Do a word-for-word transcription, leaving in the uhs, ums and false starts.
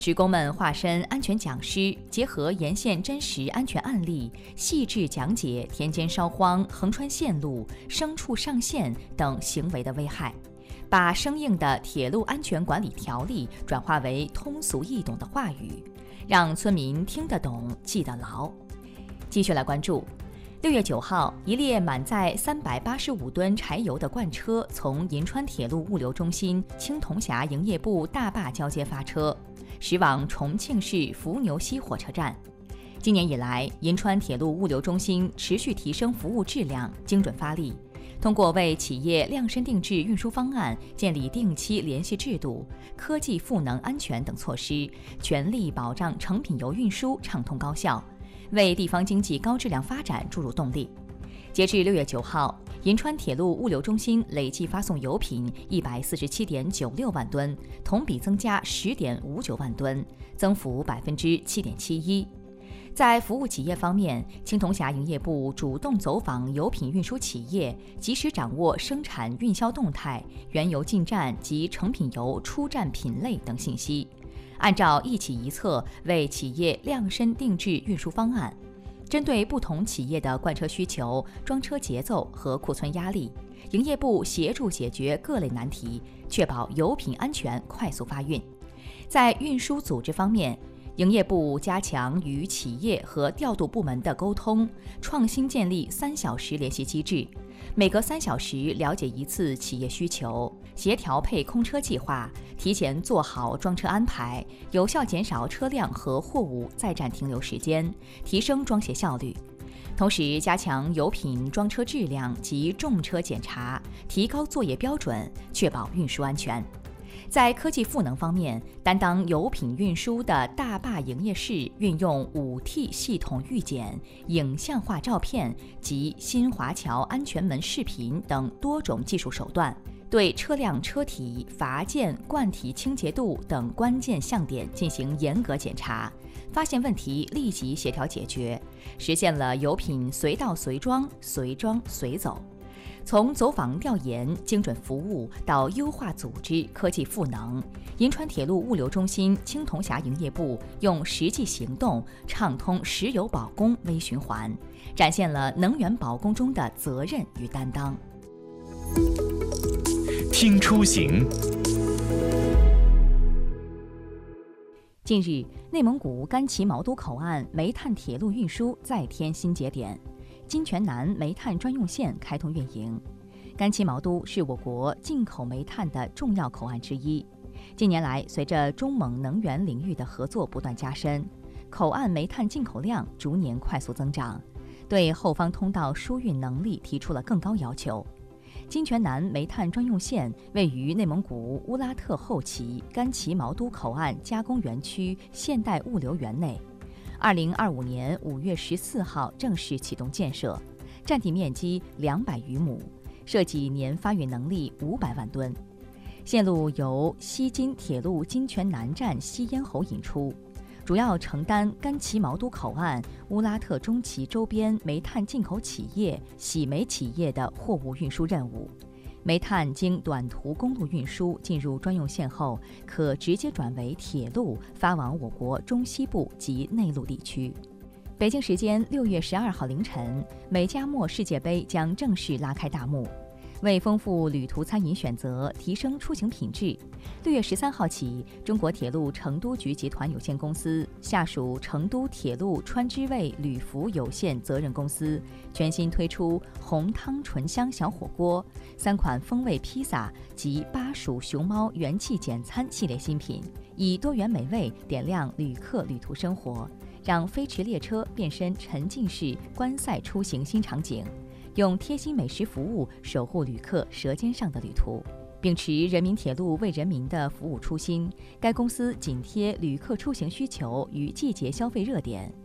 职工们化身安全讲师，结合沿线真实安全案例，细致讲解田间烧荒、横穿线路、牲畜上线等行为的危害，把生硬的铁路安全管理条例转化为通俗易懂的话语，让村民听得懂、记得牢。继续来关注。六月九号，一列满载三百八十五吨柴油的罐车从银川铁路物流中心青铜峡营业部大坝交接发车，驶往重庆市伏牛溪火车站。今年以来，银川铁路物流中心持续提升服务质量，精准发力，通过为企业量身定制运输方案、建立定期联系制度、科技赋能安全等措施，全力保障成品油运输畅通高效，为地方经济高质量发展注入动力。截至六月九号，银川铁路物流中心累计发送油品一百四十七点九六万吨，同比增加十点五九万吨，增幅百分之七点七一。在服务企业方面，青铜峡营业部主动走访油品运输企业，及时掌握生产运销动态、原油进站及成品油出站品类等信息，按照一企一策为企业量身定制运输方案。针对不同企业的罐车需求、装车节奏和库存压力，营业部协助解决各类难题，确保油品安全快速发运。在运输组织方面，营业部加强与企业和调度部门的沟通，创新建立三小时联系机制，每隔三小时了解一次企业需求，协调配空车计划，提前做好装车安排，有效减少车辆和货物在站停留时间，提升装卸效率。同时，加强油品装车质量及重车检查，提高作业标准，确保运输安全。在科技赋能方面，担当油品运输的大坝营业室运用 五 T 系统预检、影像化照片及新华侨安全门视频等多种技术手段，对车辆车体、阀件、罐体清洁度等关键项点进行严格检查，发现问题立即协调解决，实现了油品随到随装、随装随走。从走访调研、精准服务到优化组织、科技赋能，银川铁路物流中心青铜峡营业部用实际行动畅通石油保供微循环，展现了能源保供中的责任与担当。 听出行。 近日，内蒙古甘旗毛都口岸煤炭铁路运输再添新节点。金泉南煤炭专用线开通运营。甘旗毛都是我国进口煤炭的重要口岸之一。近年来，随着中蒙能源领域的合作不断加深，口岸煤炭进口量逐年快速增长，对后方通道输运能力提出了更高要求。金泉南煤炭专用线位于内蒙古乌拉特后旗甘旗毛都口岸加工园区现代物流园内。二零二五年五月十四号正式启动建设，占地面积两百余亩，设计年发运能力五百万吨。线路由西金铁路金泉南站西咽喉引出，主要承担甘旗毛都口岸、乌拉特中旗周边煤炭进口企业、洗煤企业的货物运输任务。煤炭经短途公路运输进入专用线后，可直接转为铁路发往我国中西部及内陆地区。北京时间六月十二号凌晨，美加墨世界杯将正式拉开大幕。为丰富旅途餐饮选择，提升出行品质，六月十三号起，中国铁路成都局集团有限公司下属成都铁路川知味旅服有限责任公司全新推出红汤醇香小火锅、三款风味披萨及巴蜀熊猫元气简餐系列新品，以多元美味点亮旅客旅途生活，让飞驰列车变身沉浸式观赛出行新场景。用贴心美食服务守护旅客舌尖上的旅途。秉持人民铁路为人民的服务初心，该公司紧贴旅客出行需求与季节消费热点，